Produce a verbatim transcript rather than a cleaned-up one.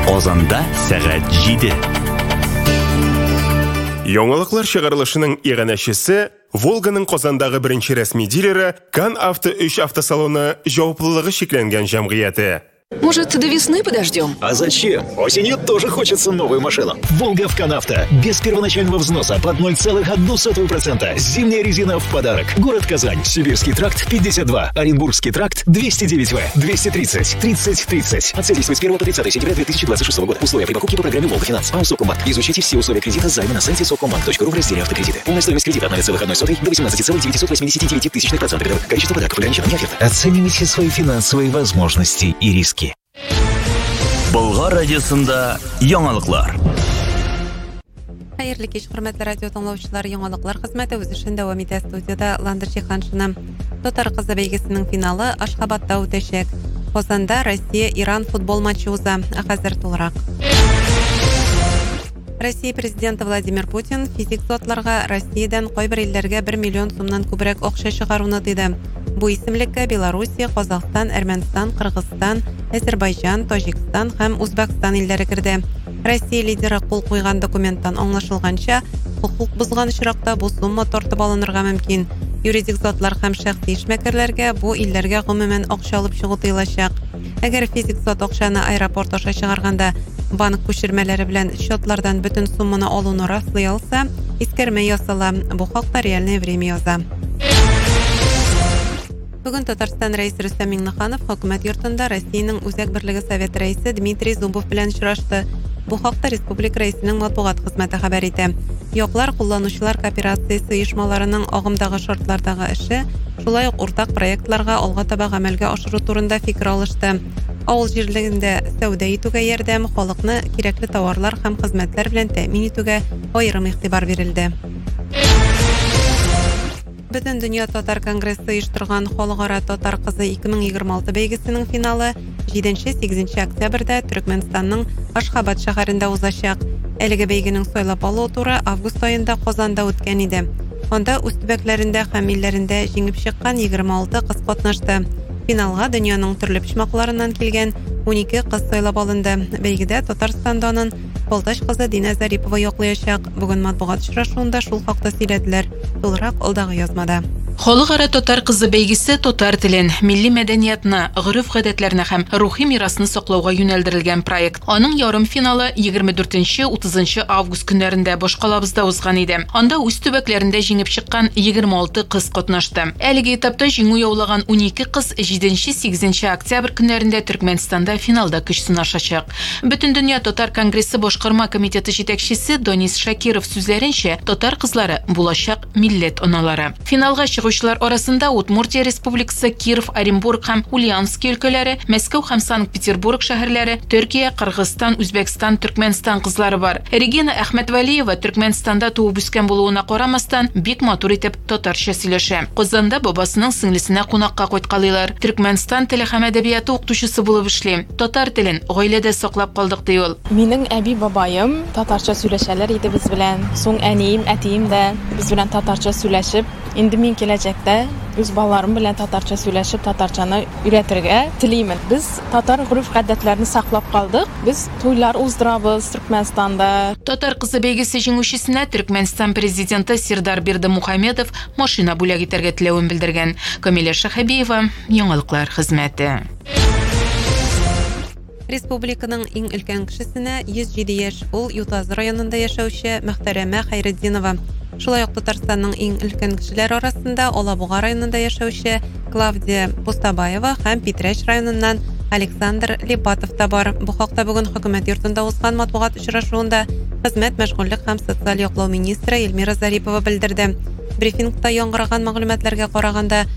Казанда сәгать җиде. Яңалыклар чыгарылышының иганәчесе Волганың Казандагы беренче рәсми дилеры Кан Авто өч автосалоны җаваплылыгы шикләнгән җәмгыяте. Может, до весны подождем? А зачем? Осенью тоже хочется новую машину. Волга в Канавто. Без первоначального взноса под ноль целых одна сотая процента. Зимняя резина в подарок. Город Казань. Сибирский тракт пятьдесят два. Оренбургский тракт двести девять вэ. двести тридцать. тридцать тридцать. Оценки с первого по тридцатое сентября две тысячи двадцать шестого года. Условия при покупке по программе Волга Финанс. АО Совкомбанк. Изучите все условия кредита займа на сайте совкомбанк точка ру в разделе автокредиты. Полная стоимость кредита от ноль целых одна сотая до восемнадцати целых девятисот восьмидесяти девяти тысячных процента годовых. Количество подарков ограничено, не оферта. Оценивайте свои финансовые возможности и риски. Болгар радиосында яңалыклар. Хәерле кич, хөрмәтле радио тыңлаучылар, яңалыклар хезмәте үз эшен дәвам итә. Студияда Ландыр Җиһаншина. Татар кызы бәйгесенең финалы Ашхабадта үтәчәк. Казанда Россия-Иран футбол матчы уза. Хәзер тулырак. Россия президенты Владимир Путин физик затларга Россиядән кайбер илләргә бер миллион сумнан күбрәк акча чыгаруны тиде. Бу исемлеккә Белоруссия, Казакстан, Әрмәнстан, Кыргызстан, Азербайҗан, Таҗикстан һәм Үзбәкстан илләре керде. Россия лидеры кул куйган документтан аңлашылганча, хукук бузган очракта бу сумма тартып алынырга мөмкин. Юридик затлар һәм шәхси эшмәкәрләргә бу илләргә гомумән акча алып чыгу тыелачак. Әгәр физик зат акчаны аэропорт аша чыгарганда банк күчермәләре белән счетлардан бөтен сумманы алуны раслый алса, искәрмә ясала. Бу хакта Реальное время яза. Бүген Татарстан рәисе Рөстәм Миңнеханов хөкүмәт йортында Россиянең Үзәк берлеге совет рәисе Дмитрий Зубов белән очрашты. Бу хакта республика рәисенең матбугат хезмәте хәбәр итә. Яклар кулланучылар кооперациясе оешмаларының агымдагы шартлардагы эше, шулай ук уртак проектларга алга таба гамәлгә ашыру турында фикер алышты. Авыл җирлегендә сәүдә итүгә ярдәм, халыкны кирәкле товарлар һәм хезмәтләр белән тәэмин итүгә аерым игътибар бирелде. Бөтен дөнья татар конгрессы оештырган Халыкара татар кызы ике мең егерме алты бәйгесенең финалы җиденче-сигезенче октябрьдә Төркмәнстанның Ашхабад шәһәрендә узачак. Әлеге бәйгенең сайлап алу туры август аенда Казанда үткән иде. Анда үз төбәкләрендә һәм илләрендә җиңеп чыккан егерме алты кыз катнашты. Финалга дөньяның төрле почмакларыннан килгән унике кыз сайлап алынды. Бәйгедә Татарстандан Полташ кызы Дина Зарипова яклаячак. Бүген матбугат очрашуында шул хакта сөйләделәр. Тулырак алдагы язмада. Халыкара татар кызы бәйгесе татар телен, милли мәдәниятны, гореф-гадәтләрне һәм рухи мирасны саклауга юнәлдерелгән проект. Аның ярым финалы егерме дүртенче-утызынчы август көннәрендә башкалабызда узган иде. Анда үз төбәкләрендә җиңеп чыккан егерме алты кыз катнашты. Әлеге этапта җиңү яулаган унике кыз җиденче-сигезенче октябрь көннәрендә Төркмәнстанда финалда көч сынашачак. Бөтен дөнья татар конгрессы башкарма комитеты җитәкчесе Донис Шакиров сүзләренчә, татар кызлары булачак милләт аналары. Финалга чыгучылар арасында Удмуртия республикасы, Киров, Оренбург һәм Ульяновск өлкәләре, Мәскәү һәм Санкт-Петербург шәһәрләре, Төркия, Кыргызстан, Үзбәкстан, Төркмәнстан кызлары бар. Регина Әхмәтвәлиева Төркмәнстанда туып үскән булуына карамастан, бик матур итеп татарча сөйләшә. Казанда бабасының сеңлесенә кунакка кайткалыйлар. Төркмәнстан теле һәм әдәбияты укытучысы булып эшли. Татар телен гаиләдә саклап калдык ди ул. Минең әби бабаем татарча сөйләшәләр иде без белән. Соң әнием, әтием дә без белән татарча сөйләшеп, инде мин киләчәктә үз балаларым белән татарча сөйләшеп, татарчаны өйрәтергә телим. Без татар гореф-гадәтләрне саклап калдык. Без туйлар уздырабыз Төркмәнстанда. Татар кызы бәйгесе җиңүчесенә Төркмәнстан президенты Сердар Бердымухамедов машина бүләк итәргә теләвен белдергән. Камилә Шәһәбиева, яңалыклар хезмәте. Республиканың иң өлкән кешесенә йөз җиде яшь, ул Ютаз районында яшәүче Мөхтәрәмә Хәйретдинова. Шулай ук Татарстанның иң өлкән кешеләр арасында Алабуга районында яшәүче Клавдия Пустабаева һәм Питрәч районыннан Александр Липатов та бар. Бу хакта бүген хөкүмәт йортында узган матбугат очрашуында хезмәт, мәшгульлек һәм социаль яклау министры Эльмира Зарипова белдерде. Брифингта яңгыраган мәгълүматларга караганда,